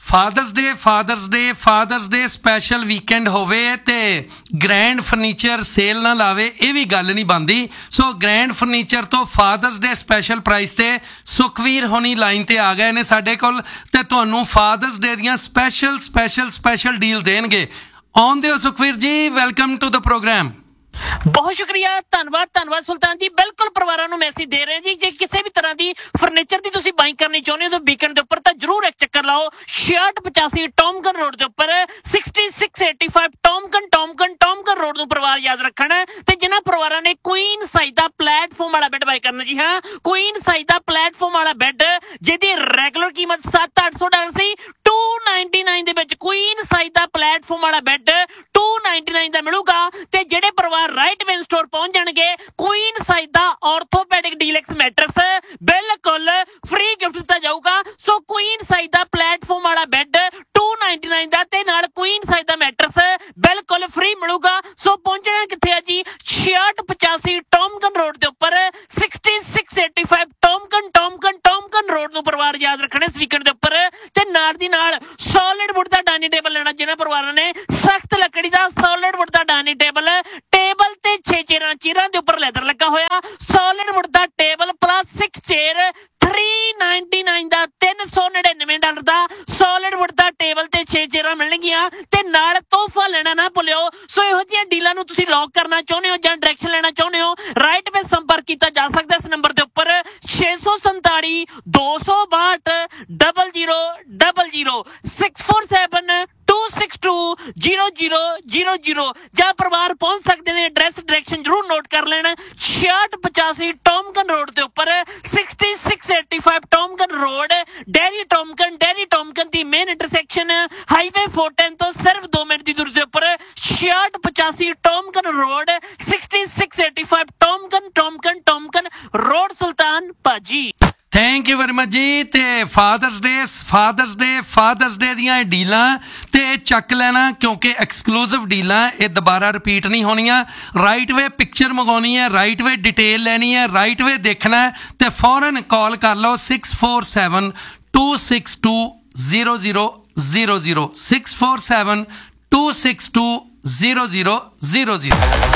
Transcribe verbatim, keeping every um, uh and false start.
Fathers ਡੇ fathers ਡੇ fathers ਡੇ special weekend ਹੋਵੇ ਤੇ grand furniture sale ਨਾ ਲਾਵੇ, ਇਹ ਵੀ ਗੱਲ ਨਹੀਂ ਬਣਦੀ। ਸੋ ਗ੍ਰੈਂਡ ਫਰਨੀਚਰ ਤੋਂ ਫਾਦਰਸ ਡੇ ਸਪੈਸ਼ਲ ਪ੍ਰਾਈਸ ਤੇ ਸੁਖਵੀਰ ਹੋਣੀ ਲਾਈਨ ਤੇ ਆ ਗਏ ਨੇ ਸਾਡੇ ਕੋਲ ਤੇ ਤੁਹਾਨੂੰ ਫਾਦਰਸ ਡੇ ਦੀਆਂ ਸਪੈਸ਼ਲ ਸਪੈਸ਼ਲ ਸਪੈਸ਼ਲ ਡੀਲ ਦੇਣਗੇ। ਆਉਂਦੇ ਹੋ ਸੁਖਵੀਰ ਜੀ, ਵੈਲਕਮ ਟੂ ਦ ਪ੍ਰੋਗਰਾਮ। ਬਹੁਤ ਸ਼ੁਕਰੀਆ, ਧੰਨਵਾਦ ਧੰਨਵਾਦ ਸੁਲਤਾਨ ਜੀ। ਬਿਲਕੁਲ ਪਰਿਵਾਰਾਂ ਨੂੰ ਮੈਸੇਜ ਦੇ ਰਹੇ ਜੀ, ਜੇ ਕਿਸੇ ਵੀ ਤਰ੍ਹਾਂ ਦੀ ਫਰਨੀਚਰ ਦੀ ਤੁਸੀਂ ਬਾਈਂਗ ਕਰਨੀ ਚਾਹੁੰਦੇ ਹੋ ਤਾਂ ਵੀਕਐਂਡ ਦੇ ਉੱਪਰ ਤਾਂ ਜਰੂਰ ਇੱਕ ਚੱਕਰ ਲਾਓ। ਛਿਆਹਠ ਪਚਾਸੀ ਟੌਮਕਨ ਰੋਡ ਦੇ ਉੱਪਰ sixty six eighty five ਟੌਮਕਨ ਟੌਮਕਨ ਟੌਮਕਨ road ਨੂੰ ਪਰਿਵਾਰ ਯਾਦ ਰੱਖਣਾ। ਤੇ ਜਿਨ੍ਹਾਂ ਪਰਿਵਾਰਾਂ ਨੇ ਕੁਈਨ ਸਾਈਜ਼ ਦਾ ਪਲੇਟਫਾਰਮ ਵਾਲਾ ਬੈੱਡ ਬਾਈ ਕਰਨਾ, ਜੀ ਹਾਂ, ਕੁਈਨ ਸਾਈਜ਼ ਦਾ ਪਲੇਟਫਾਰਮ ਵਾਲਾ ਬੈੱਡ ਜਿਹਦੀ ਰੈਗੂਲਰ ਕੀਮਤ ਸੱਤ ਅੱਠ ਸੌ dollar C, to ninety nine ਦੇ ਵਿੱਚ ਕੁਈਨ ਸਾਈਜ਼ ਦਾ ਪਲੇਟਫਾਰਮ ਵਾਲਾ ਬੈੱਡ ਟੂ ਨਾਈਨਟੀ ਨਾਈਨ ਦਾ ਮਿਲੂਗਾ। ਤੇ ਜਿਹੜੇ ਪਰਿਵਾਰ ਰਾਈਟ ਵੇਨ ਸਟੋਰ ਪਹੁੰਚ ਜਾਣਗੇ, ਕੁਈਨ ਸਾਈਜ਼ ਦਾ ਆਰਥੋਪੈਡਿਕ ਡੀਲੈਕਸ ਮੈਟਰਸ ਬਿਲਕੁਲ ਫ੍ਰੀ ਗਿਫਟ ਦਿੱਤਾ ਜਾਊਗਾ। ਸੋ ਕੁਈਨ ਸਾਈਜ਼ ਦਾ ਪਲੇਟਫਾਰਮ ਵਾਲਾ ਬੈੱਡ ਟੂ ਨਾਈਨਟੀ ਨਾਈਨ ਦਾ ਤੇ ਨਾਲ ਕੁਈਨ ਸਾਈਜ਼ ਦਾ ਮੈਟਰਸ ਬਿਲਕੁਲ ਫ੍ਰੀ ਮਿਲੂਗਾ। ਸੋ ਪਹੁੰਚਣਾ ਕਿੱਥੇ ਹੈ ਜੀ? ਛਿਆਹਠ ਪਚਾਸੀ ਟੌਮਕਨ ਰੋਡ ਦੇ ਉੱਪਰ sixty six eighty five ਟੌਮਕਨ ਟੌਮਕਨ ਟੌਮਕਨ road ਨੂੰ ਪਰਿਵਾਰ ਯਾਦ ਰੱਖਣਾ ਇਸ ਵੀਕਐਂਡ ਦੇ ਉੱਪਰ। ਤੇ ਨਾਲ ਦੀ ਨਾਲ ਸੋਲਿਡ ਵੁੱਡ ਦਾ ਡਾਈਨਿੰਗ ਟੇਬਲ ਲੈਣਾ, ਜਿਹਨਾਂ ਪਰਿਵਾਰਾਂ ਨੇ ਸਖਤ ਲੱਕੜੀ ਦਾ ਸੋਲਿਡ ਵੁੱਡ ਦਾ ਡਾਈਨਿੰਗ ਟੇਬਲ, ਟੇਬਲ ਤੇ ਛੇ ਚੇਅਰਾਂ, ਚੇਅਰਾਂ ਦੇ ਉੱਪਰ ਲੈਦਰ ਲੱਗਾ ਹੋਇਆ ਸੋਲਿਡ ਵੁੱਡ ਦਾ table plus six chair three ninety nine ਦਾ, ਤਿੰਨ ਸੌ ਨੜਿਨਵੇਂ ਡਾਲਰ ਦਾ ਸੋਲਿਡ ਵੁੱਡ ਦਾ ਟੇਬਲ ਤੇ ਛੇ ਚੇਅਰਾਂ ਮਿਲਣਗੀਆਂ। ਤੇ ਨਾਲ ਤੋਹਫਾ ਲੈਣਾ ਨਾ ਭੁੱਲਿਓ। ਸੋ ਇਹੋ ਜਿਹੀਆਂ ਡੀਲਾਂ ਨੂੰ ਤੁਸੀਂ ਲੌਕ ਕਰਨਾ ਚਾਹੁੰਦੇ ਹੋ ਜਾਂ ਡਾਇਰੈਕਸ਼ਨ ਲੈਣਾ ਚਾਹੁੰਦੇ ਹੋ, ਰਾਈਟ ਵੇ ਸੰਪਰਕ ਕੀਤਾ ਜਾ ਸਕਦਾ ਇਸ ਨੰਬਰ ਦੇ ਉੱਪਰ ਛੇ ਸੌ ਸੰਤਾਲੀ ਦੋ ਸੌ ਬਾਹਠ double zero double zero six four seven two six two zero zero zero zero. ਜਾਂ ਪਰਿਵਾਰ ਪਹੁੰਚ ਸਕਦੇ ਨੇ, ਐਡਰੈਸ ਡਾਇਰੈਕਸ਼ਨ ਜ਼ਰੂਰ ਨੋਟ ਕਰ ਲੈਣ। ਛਿਆਹਠ ਪਚਾਸੀ ਟੌਮਕਨ ਰੋਡ ਦੇ ਉੱਪਰ sixty six eighty five ਟੌਮਕਨ road, dairy ਟੌਮਕਨ dairy ਟੌਮਕਨ ਦੀ main intersection highway four ten ਤੋਂ ਸਿਰਫ ਦੋ ਮਿੰਟ ਦੀ ਦੂਰੀ ਦੇ ਉੱਪਰ ਛਿਆਹਠ ਪਚਾਸੀ ਟੌਮਕਨ road, sixty six eighty five ਟੌਮਕਨ ਟੌਮਕਨ ਟੌਮਕਨ road, ਸੁਲਤਾਨ ਭਾਜੀ। ਥੈਂਕ ਯੂ ਵੈਰੀ ਮਚ ਜੀ। ਤੇ ਫਾਦਰਸ ਡੇ ਫਾਦਰਸ ਡੇ ਫਾਦਰਸ ਡੇ ਦੀਆਂ ਡੀਲਾਂ ਤੇ ਚੱਕ ਲੈਣਾ, ਕਿਉਂਕਿ ਐਕਸਕਲੂਸਿਵ ਡੀਲਾਂ ਇਹ ਦੁਬਾਰਾ ਰਿਪੀਟ ਨਹੀਂ ਹੋਣੀਆਂ। ਰਾਈਟ ਵੇ ਪਿਕਚਰ ਮੰਗਾਉਣੀ ਹੈ, ਰਾਈਟ ਵੇ ਡਿਟੇਲ ਲੈਣੀ ਹੈ, ਰਾਈਟ ਵੇ ਦੇਖਣਾ ਹੈ ਤੇ ਫੌਰਨ ਕਾਲ ਕਰ ਲਓ six four seven two six two zero zero zero zero six four seven two six two zero zero zero zero.